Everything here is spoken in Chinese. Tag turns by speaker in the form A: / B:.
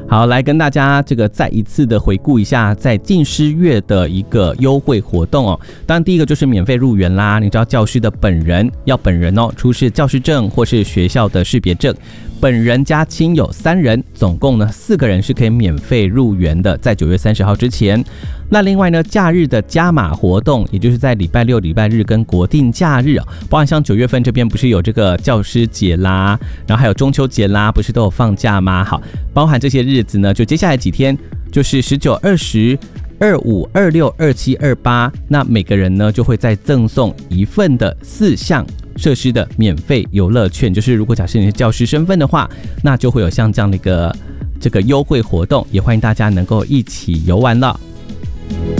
A: 好，来跟大家这个再一次的回顾一下在近师月的一个优惠活动哦。当然第一个就是免费入园啦，你知道教师的本人要本人哦，出示教师证或是学校的识别证，本人加亲友3人，总共呢4个人是可以免费入园的，在9月30号之前。那另外呢，假日的加码活动，也就是在礼拜六、礼拜日跟国定假日啊，包含像9月份这边不是有这个教师节啦，然后还有中秋节啦，不是都有放假吗？好，包含这些日子呢，就接下来几天，就是19、20、25、26、27、28，那每个人呢就会再赠送1份的4项设施的免费游乐券，就是如果假设你是教师身份的话，那就会有像这样的一个这个优惠活动，也欢迎大家能够一起游玩了。